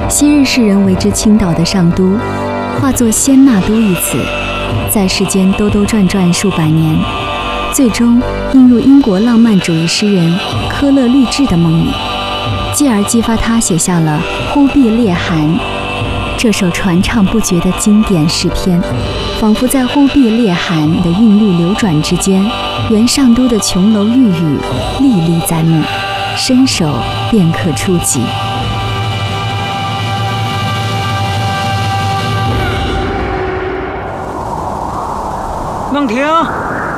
昔日世人为之倾倒的上都，化作仙那都一词，在世间兜兜转转数百年，最终映入英国浪漫主义诗人科勒律治的梦里，继而激发他写下了《忽必烈汗》这首传唱不绝的经典诗篇。仿佛在忽必烈汗的韵律流转之间，原上都的琼楼玉宇历历在目，伸手便可触及。 梦婷， 老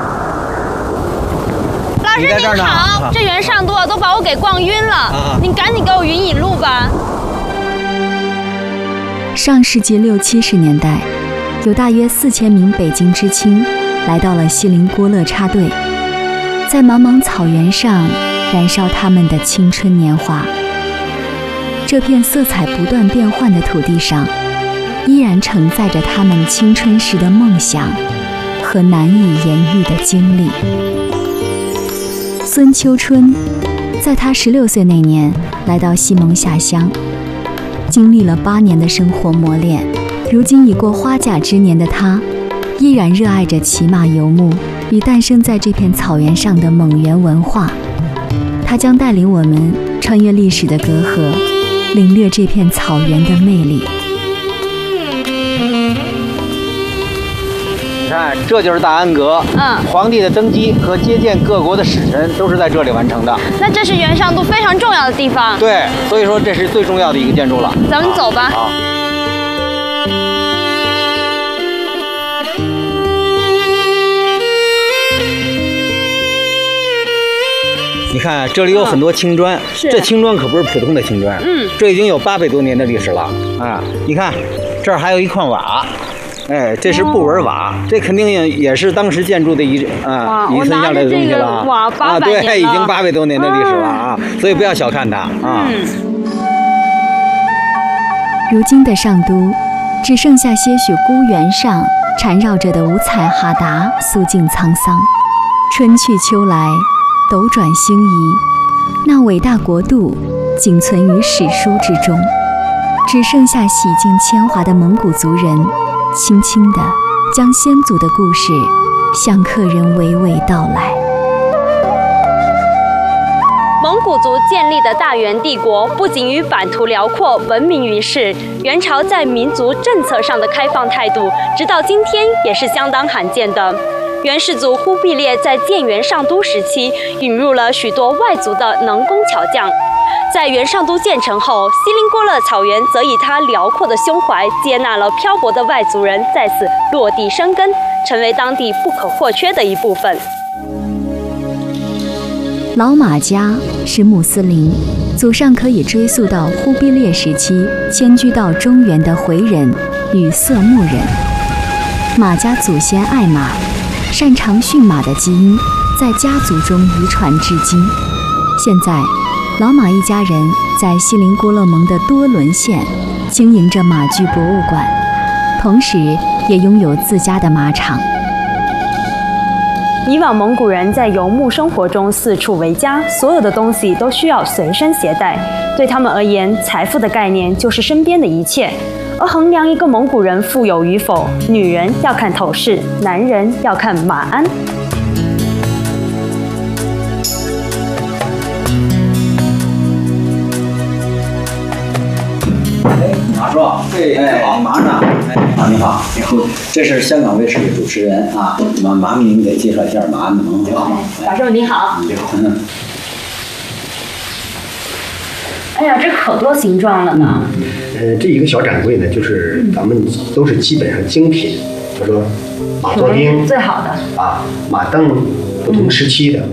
师您好，这原上都都把我给逛晕了，您赶紧给我引引路吧。 上世纪60、70年代，有大约4000名北京知青来到了锡林郭勒插队，在茫茫草原上燃烧他们的青春年华。这片色彩不断变换的土地上，依然承载着他们青春时的梦想和难以言喻的经历。孙秋春在他16岁那年来到西蒙下乡，经历了8年的生活磨练，如今已过花甲之年的他，依然热爱着骑马游牧与诞生在这片草原上的蒙元文化。他将带领我们穿越历史的隔阂，领略这片草原的魅力。 你看，这就是大安阁。皇帝的登基和接见各国的使臣都是在这里完成的。 那这是原上都非常重要的地方。 对，所以说这是最重要的一个建筑了。 咱们走吧。 好。你看，这里有很多青砖，这青砖可不是普通的青砖，这已经有800多年的历史了啊！你看，这儿还有一块瓦。哎，这是布纹瓦，这肯定也是当时建筑的遗存下来的东西了啊。 对，已经800多年的历史了啊，所以不要小看它啊。 如今的上都，只剩下些许孤原上缠绕着的五彩哈达，肃静沧桑。春去秋来，斗转星移，那伟大国度仅存于史书之中，只剩下洗尽铅华的蒙古族人，轻轻地将先祖的故事向客人娓娓道来。 蒙古族建立的大元帝国不仅于版图辽阔、闻名于世，元朝在民族政策上的开放态度，直到今天也是相当罕见的。元世祖忽必烈在建元上都时期，引入了许多外族的能工巧匠。在元上都建成后，锡林郭勒草原则以他辽阔的胸怀，接纳了漂泊的外族人，在此落地生根，成为当地不可或缺的一部分。 老马家是穆斯林，祖上可以追溯到忽必烈时期迁居到中原的回人与色目人。马家祖先爱马，擅长驯马的基因在家族中遗传至今。现在老马一家人在锡林郭勒盟的多伦县经营着马具博物馆，同时也拥有自家的马场。 以往蒙古人在游牧生活中四处为家，所有的东西都需要随身携带。对他们而言，财富的概念就是身边的一切。而衡量一个蒙古人富有与否，女人要看头饰，男人要看马鞍。 马壮，对，好，马上，你好，你好，这是香港卫视的主持人啊，马明给介绍一下马鞍的盟主。 马叔你好。 你好。 哎呀，这可多形状了呢。 这一个小展柜呢，就是咱们都是基本上精品，比如说马座钉， 最好的啊，马镫，不同时期的。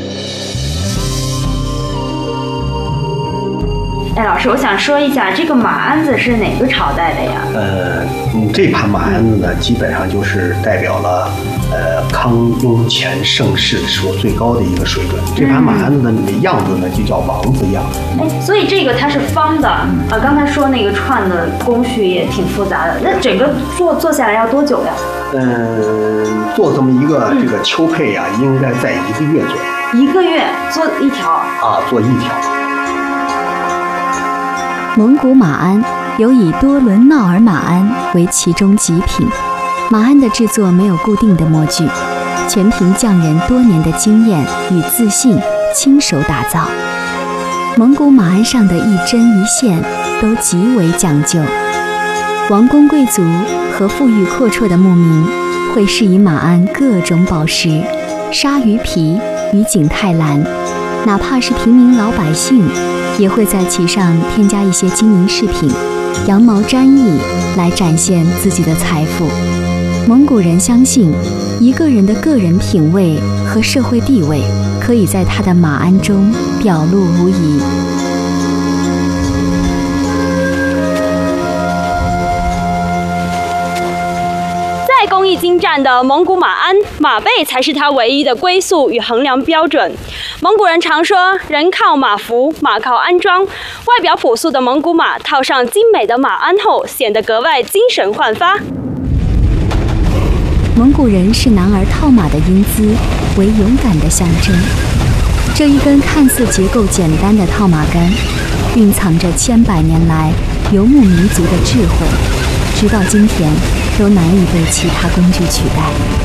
哎，老师，我想说一下，这个马鞍子是哪个朝代的呀？ 这盘马鞍子呢，基本上就是代表了康雍乾盛世时候最高的一个水准。这盘马鞍子的样子呢，就叫王字样。 哎，所以这个它是方的啊。刚才说那个串的工序也挺复杂的，那整个做下来要多久呀？ 做这么一个这个秋配啊，应该在1个月左右。 1个月做一条啊，做一条。 蒙古马鞍有以多伦闹尔马鞍为其中极品。马鞍的制作没有固定的模具，全凭匠人多年的经验与自信亲手打造。蒙古马鞍上的一针一线都极为讲究。王公贵族和富裕阔绰的牧民会饰以马鞍各种宝石、鲨鱼皮与景泰蓝，哪怕是平民老百姓，也会在其上添加一些金银饰品、羊毛毡翼，来展现自己的财富。蒙古人相信，一个人的个人品味和社会地位，可以在他的马鞍中表露无遗。 再工艺精湛的蒙古马鞍，马背才是它唯一的归宿与衡量标准。蒙古人常说，人靠马服，马靠鞍装。外表朴素的蒙古马套上精美的马鞍后，显得格外精神焕发。 蒙古人视男儿套马的英姿为勇敢的象征。这一根看似结构简单的套马杆，蕴藏着千百年来游牧民族的智慧，直到今天都难以被其他工具取代。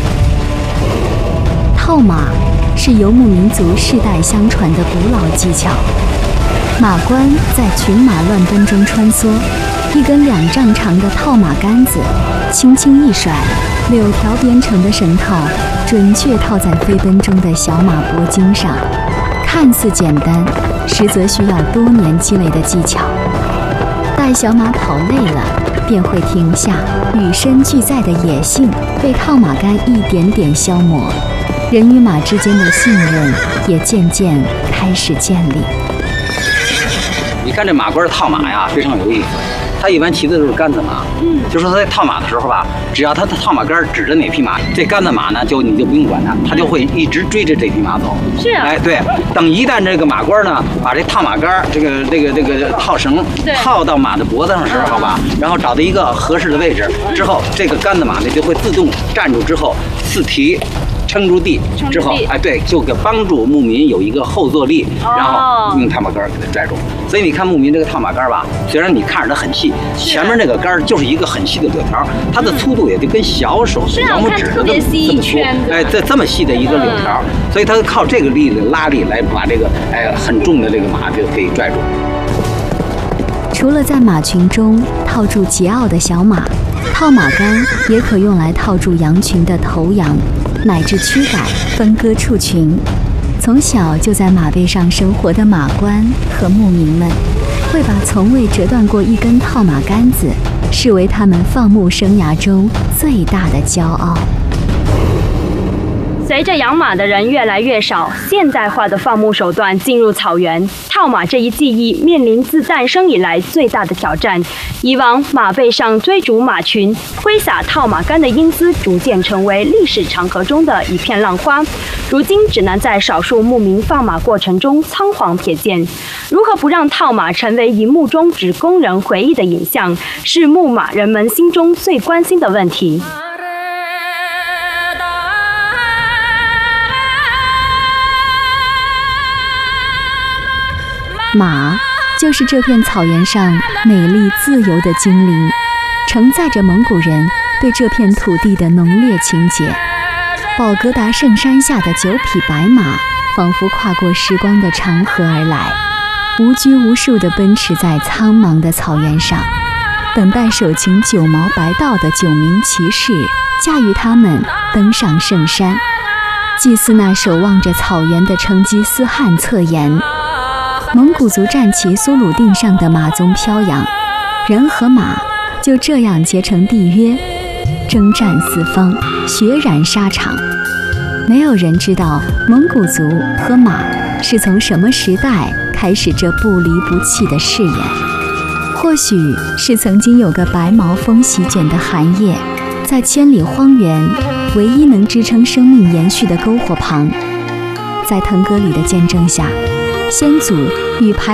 套马是游牧民族世代相传的古老技巧。马官在群马乱奔中穿梭，一根2丈长的套马杆子轻轻一甩，柳条编成的绳套准确套在飞奔中的小马脖颈上，看似简单，实则需要多年积累的技巧。待小马跑累了，便会停下，与生俱在的野性被套马杆一点点消磨，人与马之间的信任也渐渐开始建立。 你看这马官套马呀，非常有意思。他一般骑的都是杆子马，就说他在套马的时候吧，只要他的套马杆指着哪匹马，这杆子马呢你就不用管它，他就会一直追着这匹马走。 是啊， 哎，对，等一旦这个马官呢把这套马杆这个套绳套到马的脖子上的时候吧，然后找到一个合适的位置之后，这个杆子马呢就会自动站住，之后四蹄撑住地之后，哎，对，就给帮助牧民有一个后坐力，然后用套马杆给它拽住。所以你看牧民这个套马杆吧，虽然你看着它很细，前面那个杆就是一个很细的柳条，它的粗度也就跟小手的小拇指这么粗，哎，这么细的一个柳条，所以它靠这个力的拉力来把这个很重的这个马就可以拽住。 除了在马群中套住桀骜的小马，套马杆也可用来套住羊群的头羊，乃至驱赶分割畜群。从小就在马背上生活的马官和牧民们，会把从未折断过一根套马杆子视为他们放牧生涯中最大的骄傲。 随着养马的人越来越少，现代化的放牧手段进入草原，套马这一技艺面临自诞生以来最大的挑战。以往马背上追逐马群、挥洒套马杆的英姿，逐渐成为历史长河中的一片浪花，如今只能在少数牧民放马过程中仓皇瞥见。如何不让套马成为荧幕中只供人回忆的影像，是牧马人们心中最关心的问题。 马就是这片草原上美丽自由的精灵，承载着蒙古人对这片土地的浓烈情结。宝格达圣山下的9匹白马，仿佛跨过时光的长河而来，无拘无束地奔驰在苍茫的草原上，等待手擎9毛白道的9名骑士驾驭他们登上圣山，祭祀那守望着草原的成吉思汗侧颜。蒙古族战旗苏鲁定上的马鬃飘扬，人和马就这样结成缔约，征战四方，血染沙场。没有人知道蒙古族和马是从什么时代开始这不离不弃的誓言。或许是曾经有个白毛风席卷的寒夜，在千里荒原唯一能支撑生命延续的篝火旁，在腾格里的见证下，先祖与排